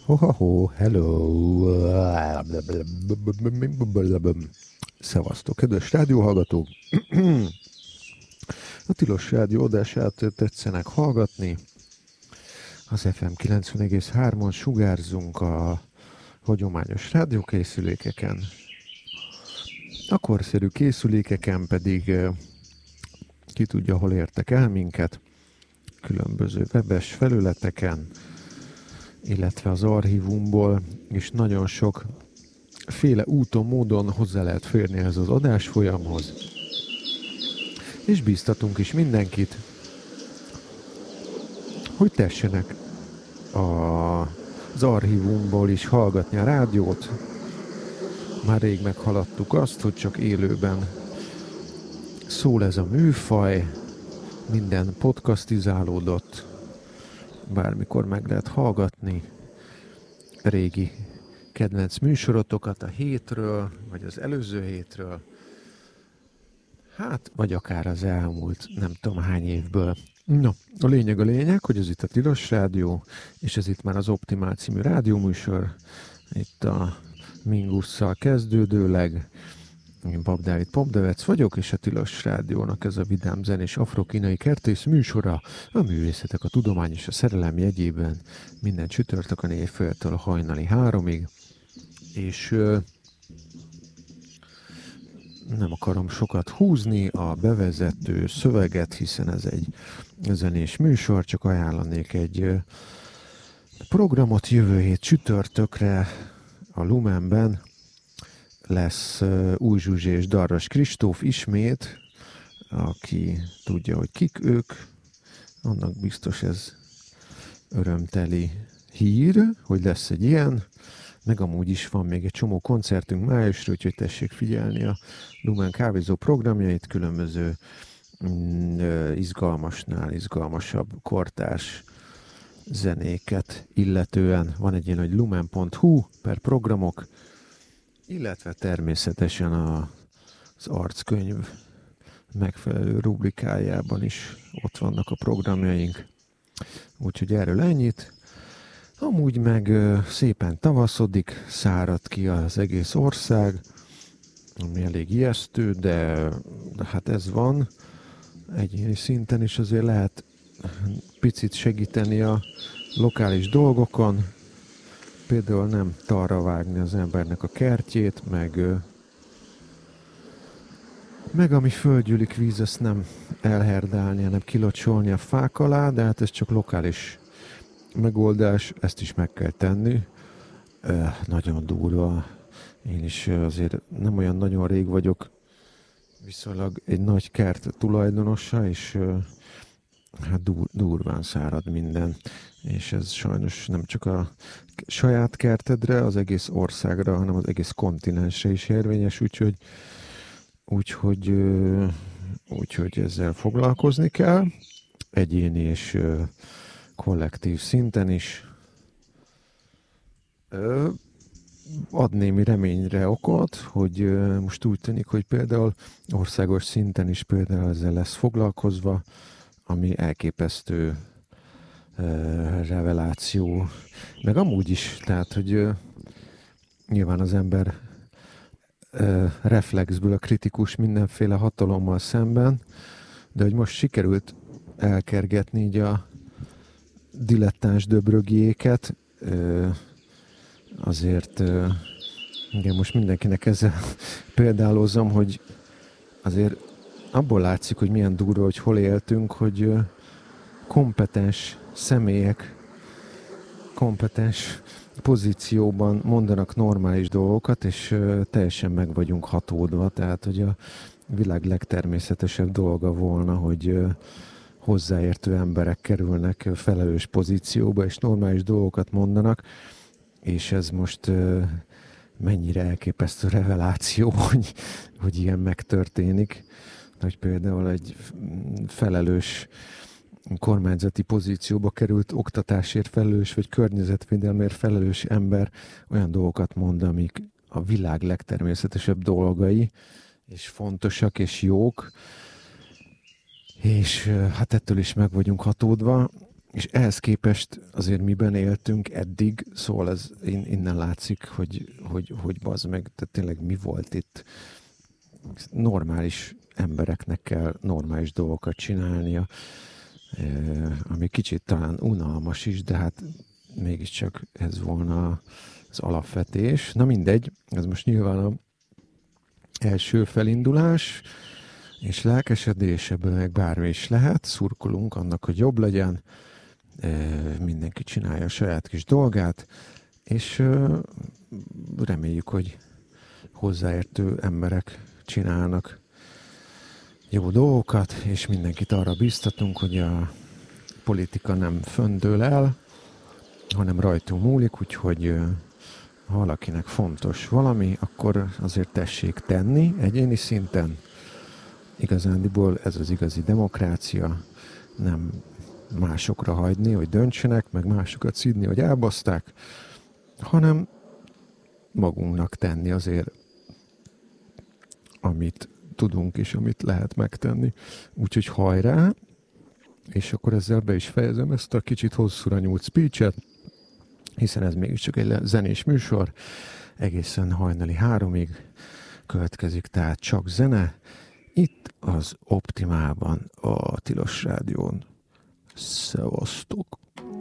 Ho, hello! Szevasztok, kedves rádióhallgatók! A Tilos Rádió adását tetszenek hallgatni. Az FM 90,3-on sugárzunk a hagyományos rádiókészülékeken. A korszerű készülékeken pedig ki tudja, hol értek el minket. Különböző webes felületeken, illetve az archívumból is nagyon sok féle úton, módon hozzá lehet férni ez az adásfolyamhoz. És bíztatunk is mindenkit, hogy tessenek az archívumból is hallgatni a rádiót. Már rég meghaladtuk azt, hogy csak élőben szól ez a műfaj, minden podcastizálódott, bármikor meg lehet hallgatni régi kedvenc műsorotokat a hétről, vagy az előző hétről, hát, vagy akár az elmúlt nem tudom hány évből. No, a lényeg, hogy ez itt a Tilos Rádió, és ez itt már az Optimál című rádióműsor, itt a Mingusszal kezdődőleg. Én Pap Dávid Popdevec vagyok, és a Tilos Rádiónak ez a vidám zenés afro-kínai kertész műsora, a művészetek, a tudomány és a szerelem jegyében minden csütörtökön éjféltől hajnali 3-ig, és nem akarom sokat húzni a bevezető szöveget, hiszen ez egy zenés műsor, csak ajánlanék egy programot jövő hét csütörtökre a Lumenben. Lesz Új Zsuzsi és Darras Kristóf ismét, aki tudja, hogy kik ők, annak biztos ez örömteli hír, hogy lesz egy ilyen, meg amúgy is van még egy csomó koncertünk májusra, úgyhogy tessék figyelni a Lumen kávézó programjait, különböző izgalmasnál izgalmasabb kortárs zenéket illetően. Van egy ilyen, hogy lumen.hu/programok, illetve természetesen az arckönyv megfelelő rubrikájában is ott vannak a programjaink. Úgyhogy erről ennyit. Amúgy meg szépen tavaszodik, szárad ki az egész ország, ami elég ijesztő, de hát ez van. Egyéni szinten is azért lehet picit segíteni a lokális dolgokon. Például nem talra vágni az embernek a kertjét, meg ami földgyűlik víz, ezt nem elherdálni, hanem kilocsolni a fák alá, de hát ez csak lokális megoldás, ezt is meg kell tenni. Nagyon durva. Én is azért nem olyan nagyon rég vagyok viszonylag egy nagy kert tulajdonosa, és hát durván szárad minden. És ez sajnos nem csak a saját kertedre, az egész országra, hanem az egész kontinensre is érvényes, úgyhogy ezzel foglalkozni kell, egyéni és kollektív szinten is. Ad némi reményre okot, hogy most úgy tűnik, hogy például országos szinten is például ezzel lesz foglalkozva, ami elképesztő reveláció, meg amúgy is, tehát, hogy nyilván az ember reflexből a kritikus mindenféle hatalommal szemben, de hogy most sikerült elkergetni így a dilettáns döbrögjéket, azért igen, most mindenkinek ezzel példálozom, hogy azért abból látszik, hogy milyen durva, hogy hol éltünk, hogy kompetens személyek kompetens pozícióban mondanak normális dolgokat, és teljesen meg vagyunk hatódva, tehát hogy a világ legtermészetesebb dolga volna, hogy hozzáértő emberek kerülnek felelős pozícióba, és normális dolgokat mondanak, és ez most mennyire elképesztő reveláció, hogy ilyen megtörténik, hogy például egy felelős kormányzati pozícióba került oktatásért felelős, vagy környezetvédelmért felelős ember olyan dolgokat mond, amik a világ legtermészetesebb dolgai, és fontosak, és jók, és hát ettől is meg vagyunk hatódva, És ehhez képest azért miben éltünk eddig, szóval ez innen látszik, hogy bazd meg, tehát tényleg mi volt itt. Normális embereknek kell normális dolgokat csinálnia, ami kicsit talán unalmas is, de hát mégiscsak ez volna az alapvetés. Na mindegy, ez most nyilván az első felindulás, és lelkesedés, ebből meg bármi is lehet, szurkolunk annak, hogy jobb legyen, mindenki csinálja a saját kis dolgát, és reméljük, hogy hozzáértő emberek csinálnak jó dolgokat, és mindenkit arra bíztatunk, hogy a politika nem föndől el, hanem rajtunk múlik, úgyhogy ha valakinek fontos valami, akkor azért tessék tenni egyéni szinten. Igazándiból ez az igazi demokrácia, nem másokra hagyni, hogy döntsenek, meg másokat szidni, hogy elbaszták, hanem magunknak tenni azért, amit tudunk és amit lehet megtenni. Úgyhogy hajrá, és akkor ezzel be is fejezem ezt a kicsit hosszúra nyúlt speech-et, hiszen ez mégiscsak egy zenés műsor, egészen hajnali 3-ig következik, tehát csak zene, itt az Optimálban, a Tilos Rádión. Szevasztok!